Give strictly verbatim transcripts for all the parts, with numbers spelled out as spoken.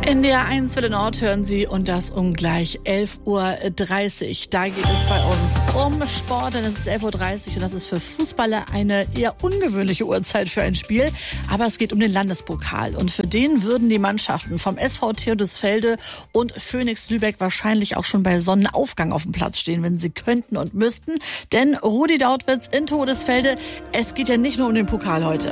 N D R eins Welle Nord hören Sie und das um gleich elf Uhr dreißig. Da geht es bei uns um Sport, denn es ist elf Uhr dreißig und das ist für Fußballer eine eher ungewöhnliche Uhrzeit für ein Spiel. Aber es geht um den Landespokal und für den würden die Mannschaften vom S V Theodesfelde und Phoenix Lübeck wahrscheinlich auch schon bei Sonnenaufgang auf dem Platz stehen, wenn sie könnten und müssten. Denn Rudi Dautwitz in Theodesfelde, es geht ja nicht nur um den Pokal heute.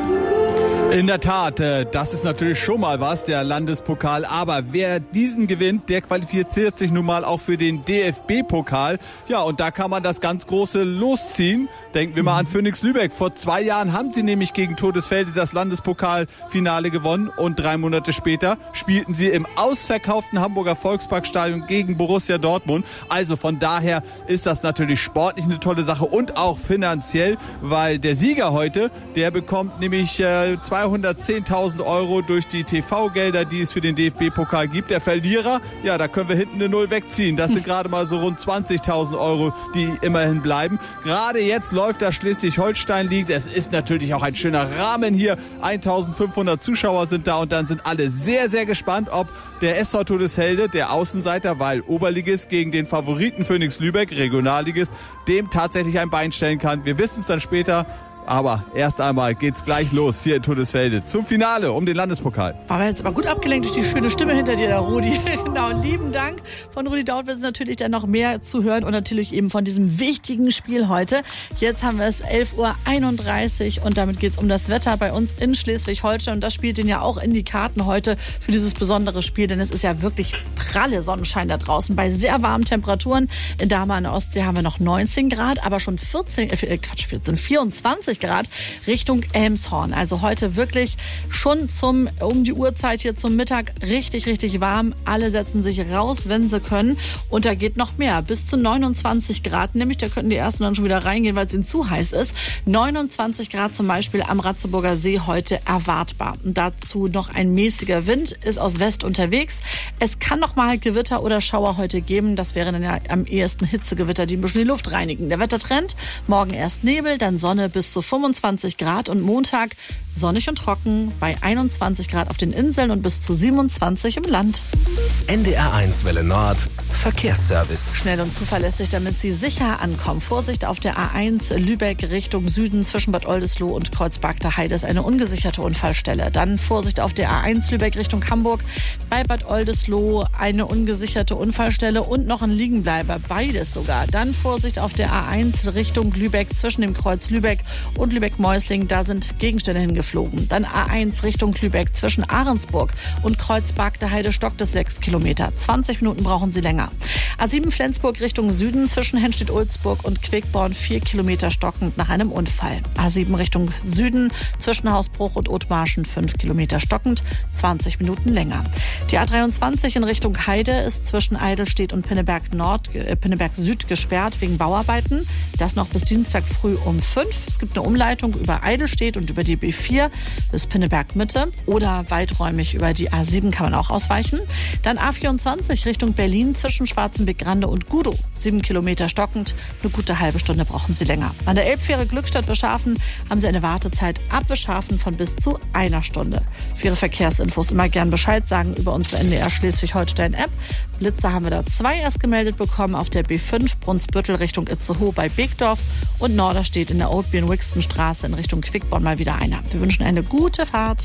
In der Tat, das ist natürlich schon mal was, der Landespokal. Aber wer diesen gewinnt, der qualifiziert sich nun mal auch für den D F B-Pokal. Ja, und da kann man das ganz große losziehen. Denken wir mal an Phoenix Lübeck. Vor zwei Jahren haben sie nämlich gegen Theodesfelde das Landespokalfinale gewonnen. Und drei Monate später spielten sie im ausverkauften Hamburger Volksparkstadion gegen Borussia Dortmund. Also von daher ist das natürlich sportlich eine tolle Sache und auch finanziell, weil der Sieger heute, der bekommt nämlich äh, zweihundertzehntausend Euro durch die T V-Gelder, die es für den D F B-Pokal gibt. Der Verlierer, ja, da können wir hinten eine Null wegziehen. Das sind gerade mal so rund zwanzigtausend Euro, die immerhin bleiben. Gerade jetzt läuft da Schleswig-Holstein liegt. Es ist natürlich auch ein schöner Rahmen hier. eintausendfünfhundert Zuschauer sind da und dann sind alle sehr, sehr gespannt, ob der S V Theodesfelde, der Außenseiter, weil Oberligist gegen den Favoriten Phoenix Lübeck, Regionalligist, dem tatsächlich ein Bein stellen kann. Wir wissen es dann später. Aber erst einmal geht's gleich los hier in Theodesfelde zum Finale um den Landespokal. War jetzt aber gut abgelenkt durch die schöne Stimme hinter dir, der Rudi. Genau, lieben Dank. Von Rudi Dautwitz natürlich dann noch mehr zu hören und natürlich eben von diesem wichtigen Spiel heute. Jetzt haben wir es elf Uhr einunddreißig und damit geht's um das Wetter bei uns in Schleswig-Holstein. Und das spielt den ja auch in die Karten heute für dieses besondere Spiel, denn es ist ja wirklich pralle Sonnenschein da draußen bei sehr warmen Temperaturen. In Dahme an der Ostsee haben wir noch neunzehn Grad, aber schon vierzehn, äh, Quatsch, vierzehn, vierundzwanzig Grad Richtung Elmshorn. Also heute wirklich schon zum um die Uhrzeit hier zum Mittag richtig, richtig warm. Alle setzen sich raus, wenn sie können. Und da geht noch mehr. Bis zu neunundzwanzig Grad. Nämlich, da könnten die ersten dann schon wieder reingehen, weil es ihnen zu heiß ist. neunundzwanzig Grad zum Beispiel am Ratzeburger See heute erwartbar. Und dazu noch ein mäßiger Wind, ist aus West unterwegs. Es kann noch mal Gewitter oder Schauer heute geben. Das wären dann ja am ehesten Hitzegewitter, die ein bisschen die Luft reinigen. Der Wettertrend, morgen erst Nebel, dann Sonne bis zu fünfundzwanzig Grad und Montag sonnig und trocken bei einundzwanzig Grad auf den Inseln und bis zu siebenundzwanzig im Land. N D R eins Welle Nord Verkehrsservice. Schnell und zuverlässig, damit Sie sicher ankommen. Vorsicht auf der A eins Lübeck Richtung Süden zwischen Bad Oldesloe und Kreuzberg Heide ist eine ungesicherte Unfallstelle. Dann Vorsicht auf der A eins Lübeck Richtung Hamburg bei Bad Oldesloe eine ungesicherte Unfallstelle und noch ein Liegenbleiber, beides sogar. Dann Vorsicht auf der A eins Richtung Lübeck zwischen dem Kreuz Lübeck und Lübeck-Meusling, da sind Gegenstände hingeflogen. Dann A eins Richtung Lübeck zwischen Ahrensburg und Kreuzberg der Heide stockt es sechs Kilometer. zwanzig Minuten brauchen Sie länger. A sieben Flensburg Richtung Süden zwischen Henstedt-Ulzburg und Quickborn vier Kilometer stockend nach einem Unfall. A sieben Richtung Süden zwischen Hausbruch und Othmarschen fünf Kilometer stockend, zwanzig Minuten länger. Die A dreiundzwanzig in Richtung Heide ist zwischen Eidelstedt und Pinneberg Nord, äh, Pinneberg Süd gesperrt wegen Bauarbeiten. Das noch bis Dienstag früh um fünf. Es gibt eine Umleitung über Eidelstedt und über die B vier bis Pinneberg Mitte oder weiträumig über die A sieben kann man auch ausweichen. Dann A vierundzwanzig Richtung Berlin zwischen Schwarzenbeck-Grande und Gudow. Sieben Kilometer stockend, eine gute halbe Stunde brauchen Sie länger. An der Elbfähre Glückstadt-Wischhafen haben Sie eine Wartezeit ab Wischhafen von bis zu einer Stunde. Für Ihre Verkehrsinfos immer gern Bescheid sagen über unsere N D R Schleswig-Holstein-App. Blitzer haben wir da zwei erst gemeldet bekommen auf der B fünf Brunsbüttel Richtung Itzehoe bei Beekdorf und Norderstedt in der Oatbien-Wixton-Straße in Richtung Quickborn mal wieder einer. Wir wünschen eine gute Fahrt.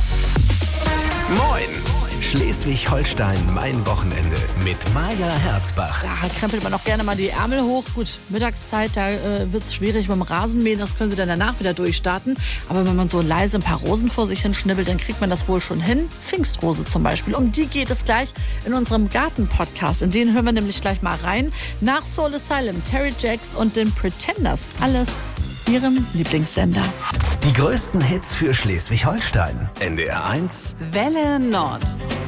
Moin! Schleswig-Holstein, mein Wochenende mit Maja Herzbach. Da krempelt man auch gerne mal die Ärmel hoch. Gut, Mittagszeit, da äh, wird es schwierig mit dem Rasenmähen. Das können Sie dann danach wieder durchstarten. Aber wenn man so leise ein paar Rosen vor sich hin schnibbelt, dann kriegt man das wohl schon hin. Pfingstrose zum Beispiel. Um die geht es gleich in unserem Garten-Podcast. In den hören wir nämlich gleich mal rein. Nach Soul Asylum, Terry Jacks und den Pretenders. Alles Ihrem Lieblingssender. Die größten Hits für Schleswig-Holstein. N D R eins Welle Nord.